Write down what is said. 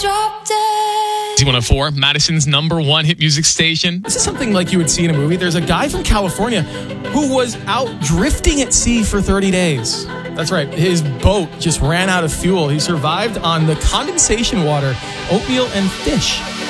drop dead. Z104, Madison's #1 hit music station. This is something like you would see in a movie. There's a guy from California who was out drifting at sea for 30 days. That's right. His boat just ran out of fuel. He survived on the condensation water, oatmeal, and fish.